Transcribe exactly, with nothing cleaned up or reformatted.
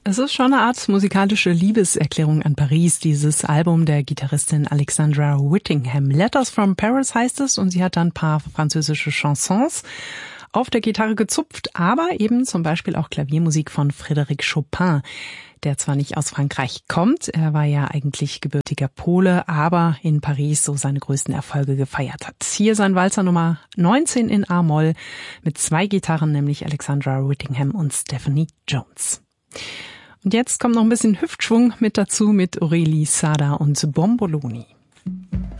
Es ist schon eine Art musikalische Liebeserklärung an Paris, dieses Album der Gitarristin Alexandra Whittingham. Letters from Paris heißt es, und sie hat dann ein paar französische Chansons auf der Gitarre gezupft, aber eben zum Beispiel auch Klaviermusik von Frédéric Chopin, der zwar nicht aus Frankreich kommt, er war ja eigentlich gebürtiger Pole, aber in Paris so seine größten Erfolge gefeiert hat. Hier sein Walzer Nummer neunzehn in A-Moll mit zwei Gitarren, nämlich Alexandra Whittingham und Stephanie Jones. Und jetzt kommt noch ein bisschen Hüftschwung mit dazu mit Aurélie Sada und Bomboloni.